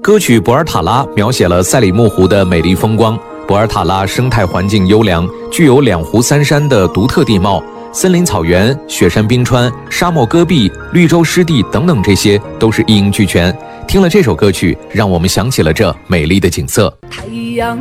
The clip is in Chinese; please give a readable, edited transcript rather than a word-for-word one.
歌曲《博尔塔拉》描写了赛里木湖的美丽风光。博尔塔拉生态环境优良，具有两湖三山的独特地貌，森林草原、雪山冰川、沙漠戈壁、绿洲湿地等等，这些都是一应俱全。听了这首歌曲，让我们想起了这美丽的景色。 太阳